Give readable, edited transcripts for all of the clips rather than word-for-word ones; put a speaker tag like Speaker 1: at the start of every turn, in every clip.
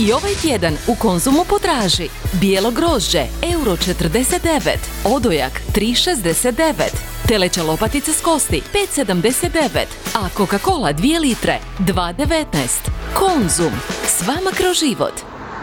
Speaker 1: I ovaj tjedan u Konzumu potraži bijelo grožđe euro 49, odojak 3,69, teleća lopatica s kosti 5,79, a Coca-Cola 2 litre 2,19. Konzum, s vama kroz život.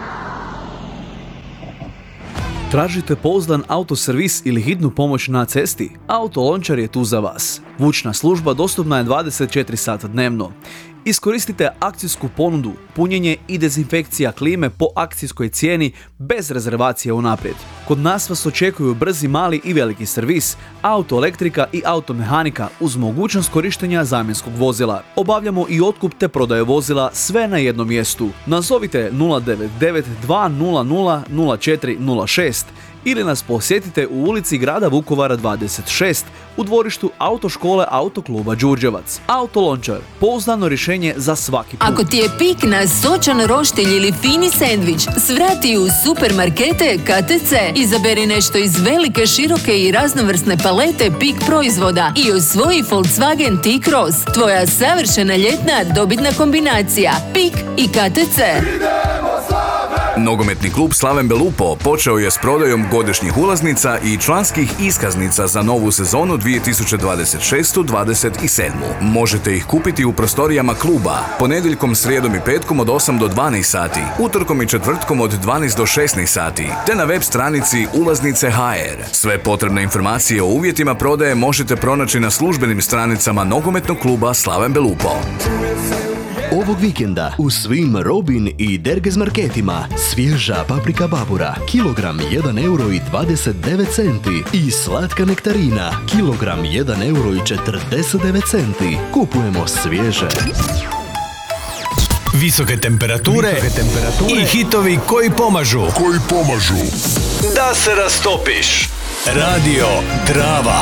Speaker 2: Tražite pouzdan autoservis ili hitnu pomoć na cesti? Auto Lončar je tu za vas. Vučna služba dostupna je 24 sata dnevno. Iskoristite akcijsku ponudu, punjenje i dezinfekcija klime po akcijskoj cijeni bez rezervacije unaprijed. Kod nas vas očekuju brzi mali i veliki servis, autoelektrika i automehanika uz mogućnost korištenja zamjenskog vozila. Obavljamo i otkup te prodaje vozila sve na jednom mjestu. Nazovite 099 200 0406 ili nas posjetite u ulici grada Vukovara 26 u dvorištu autoškole Autokluba Đurđevac. Auto Lončar, pouzdano rješenje za svaki put.
Speaker 3: Ako ti je pik na sočan roštilj ili fini sendvič, svrati u supermarkete KTC. Izaberi nešto iz velike, široke i raznovrsne palete pik proizvoda i osvoji Volkswagen T-Cross. Tvoja savršena ljetna dobitna kombinacija. Pik i KTC.
Speaker 4: Nogometni klub Slaven Belupo počeo je s prodajom godišnjih ulaznica i članskih iskaznica za novu sezonu 2026-27. Možete ih kupiti u prostorijama kluba ponedjeljkom, srijedom i petkom od 8 do 12 sati, utorkom i četvrtkom od 12 do 16 sati, te na web stranici ulaznice.hr. Sve potrebne informacije o uvjetima prodaje možete pronaći na službenim stranicama nogometnog kluba Slaven Belupo.
Speaker 5: Ovog vikenda u svim Robin i Dergez marketima svježa paprika babura, kilogram 1 euro i 29 centi i slatka nektarina, kilogram 1 euro i 49 centi. Kupujemo svježe.
Speaker 6: Visoke temperature i hitovi koji pomažu da se rastopiš. Radio Drava.